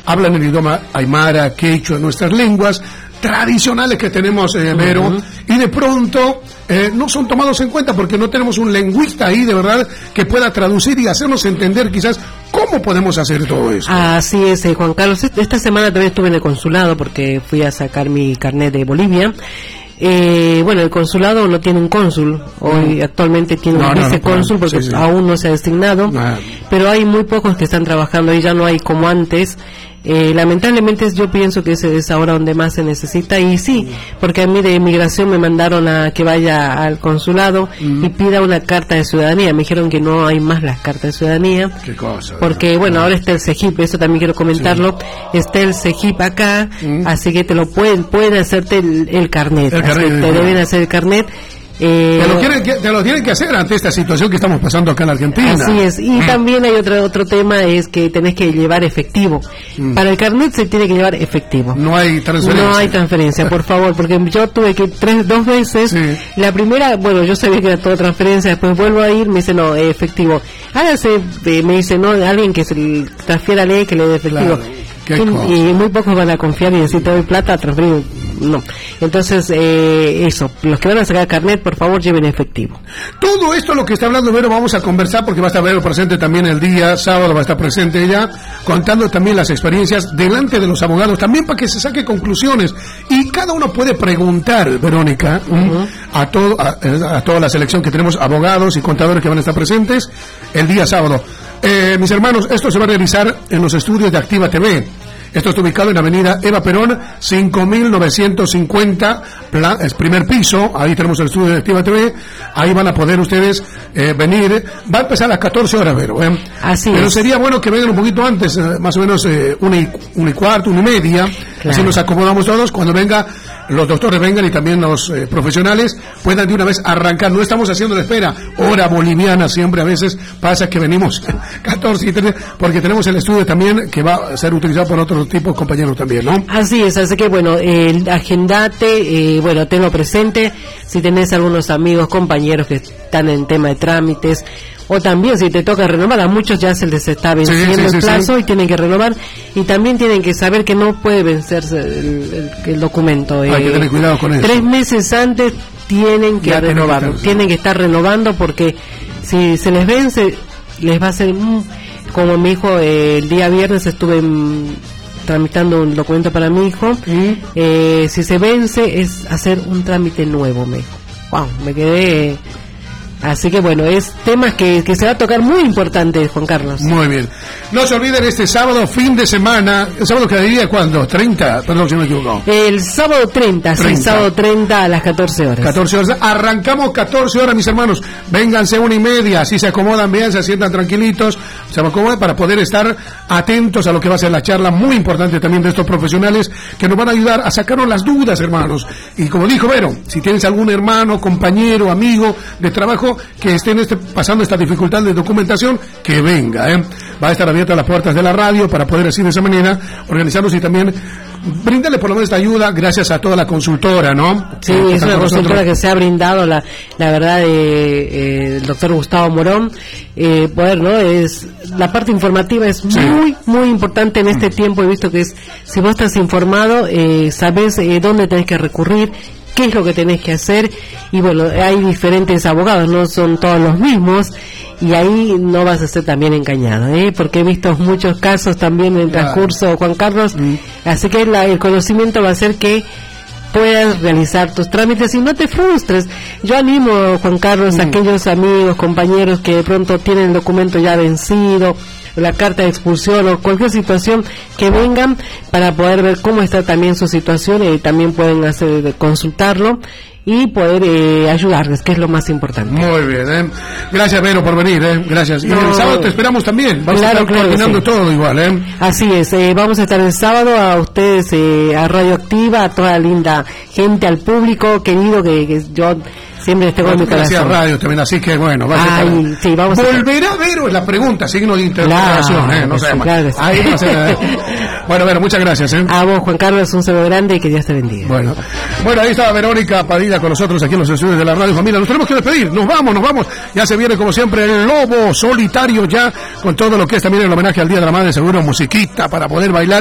hablan el idioma aymara, quechua, nuestras lenguas tradicionales que tenemos, Vero, y de pronto no son tomados en cuenta porque no tenemos un lingüista ahí de verdad que pueda traducir y hacernos entender quizás cómo podemos hacer todo eso. Así es, Juan Carlos. Esta semana también estuve en el consulado porque fui a sacar mi carnet de Bolivia. Bueno, el consulado no tiene un cónsul, hoy actualmente tiene un vicecónsul porque aún no se ha designado, pero hay muy pocos que están trabajando y ya no hay como antes. Lamentablemente yo pienso que ese es ahora donde más se necesita, y sí, porque a mí de inmigración me mandaron a que vaya al consulado y pida una carta de ciudadanía. Me dijeron que no hay más las cartas de ciudadanía. Qué cosa, porque bueno, ahora está el CEGIP, eso también quiero comentarlo, está el CEGIP acá, así que te lo pueden hacerte el carnet, te deben hacer el carnet. Te lo tienen que hacer ante esta situación que estamos pasando acá en la Argentina. Así es, y también hay otro tema, es que tenés que llevar efectivo. Para el carnet se tiene que llevar efectivo. No hay transferencia. No hay transferencia, por favor, porque yo tuve que ir dos veces. La primera, bueno, yo sabía que era todo transferencia, después vuelvo a ir, me dice no, efectivo. Ahora me dice no, alguien que se transfiera ley que le dé efectivo. Y muy pocos van a confiar y decir te doy plata, transferir. No. Entonces, eso, los que van a sacar carnet, por favor, lleven efectivo. Todo esto lo que está hablando Vero, vamos a conversar porque va a estar Vero presente también el día sábado, va a estar presente ella, contando también las experiencias delante de los abogados, también para que se saque conclusiones. Y cada uno puede preguntar, Verónica, a toda la selección que tenemos, abogados y contadores que van a estar presentes el día sábado. Mis hermanos, esto se va a realizar en los estudios de Activa TV. Esto está ubicado en avenida Eva Perón, 5950, primer piso. Ahí tenemos el estudio de Activa TV. Ahí van a poder ustedes venir. Va a empezar a las 14 horas, Vero. Así Pero es. sería bueno que vengan un poquito antes, más o menos 1:15, 1:30. Claro. Así nos acomodamos todos. Cuando venga, los doctores vengan y también los profesionales puedan de una vez arrancar. No estamos haciendo la espera. Hora boliviana siempre a veces pasa que venimos 14 y 13, porque tenemos el estudio también que va a ser utilizado por otros tipos de compañeros también, ¿no? Así es, así que bueno, agendate, bueno, tenlo presente. Si tenés algunos amigos, compañeros que están en tema de trámites, o también si te toca renovar, a muchos ya se les está venciendo el plazo y tienen que renovar, y también tienen que saber que no puede vencerse el documento. Hay que tener cuidado con eso. 3 meses antes tienen que renovarlo, tienen que estar renovando, porque si se les vence, les va a hacer, como me dijo el día viernes, estuve tramitando un documento para mi hijo, si se vence es hacer un trámite nuevo, me dijo. Wow, me quedé. Así que bueno, es temas que se va a tocar muy importante, Juan Carlos. Muy bien. No se olviden este sábado, fin de semana. ¿El sábado que diría cuándo? 30, perdón si me equivoco. El sábado 30, sí, sábado 30 a las 14 horas. 14 horas. Arrancamos 14 horas, mis hermanos. Vénganse 1:30, así se acomodan bien, se sientan tranquilitos, se acomodan para poder estar atentos a lo que va a ser la charla muy importante también de estos profesionales que nos van a ayudar a sacarnos las dudas, hermanos. Y como dijo Vero, si tienes algún hermano, compañero, amigo de trabajo que estén pasando esta dificultad de documentación, que venga, va a estar abiertas las puertas de la radio para poder así de esa manera organizarnos y también brindarle por lo menos esta ayuda gracias a toda la consultora, ¿no? Sí, es una consultora que se ha brindado, la verdad, el doctor Gustavo Morón, poder, ¿no? Es la parte informativa es muy importante en este tiempo. He visto que si vos estás informado, sabés dónde tenés que recurrir, qué es lo que tenés que hacer, y bueno, hay diferentes abogados, no son todos los mismos, y ahí no vas a ser también engañado, porque he visto muchos casos también en el transcurso, Juan Carlos, así que el conocimiento va a hacer que puedas realizar tus trámites y no te frustres. Yo animo, Juan Carlos, a aquellos amigos, compañeros que de pronto tienen el documento ya vencido, la carta de expulsión o cualquier situación, que vengan para poder ver cómo está también su situación, y también pueden consultarlo y poder ayudarles, que es lo más importante. Muy bien, Gracias, Vero, por venir, Gracias. Y el sábado te esperamos también. Vamos a estar coordinando todo igual, Así es, vamos a estar el sábado, a ustedes, a Radio Activa, a toda la linda gente, al público querido que yo siempre tengo en mi corazón. Gracias, radio también, así que bueno, sí, vamos ¿volverá Vero? Es la pregunta, signo de interpretación, no sé más. Claro, ahí no sé. Bueno, Vero, muchas gracias, A vos, Juan Carlos, un saludo grande y que Dios te bendiga. Bueno, ahí estaba Verónica Padilla con nosotros aquí en los estudios de la Radio Familia. Nos tenemos que despedir, nos vamos. Ya se viene como siempre el Lobo Solitario, ya con todo lo que es también el homenaje al Día de la Madre, seguro musiquita para poder bailar.